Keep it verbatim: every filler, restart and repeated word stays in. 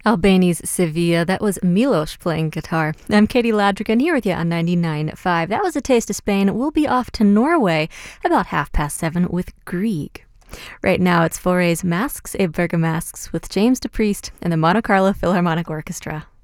Albany's Sevilla. That was Milos playing guitar. I'm Katie Ladrigan here with you on ninety-nine point five. That was a taste of Spain. We'll be off to Norway about half past seven with Grieg. Right now it's Fauré's Masks, Eberga Masks with James DePriest and the Monte Carlo Philharmonic Orchestra.